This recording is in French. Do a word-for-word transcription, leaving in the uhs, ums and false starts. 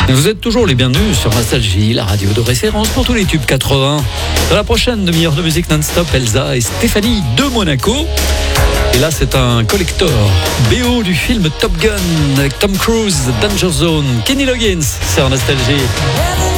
Vous êtes toujours les bienvenus sur Nostalgie, la radio de référence pour tous les tubes quatre-vingts. Dans la prochaine demi-heure de musique non-stop, Elsa et Stéphanie de Monaco. Et là, c'est un collector. B O du film Top Gun avec Tom Cruise, Danger Zone, Kenny Loggins sur Nostalgie.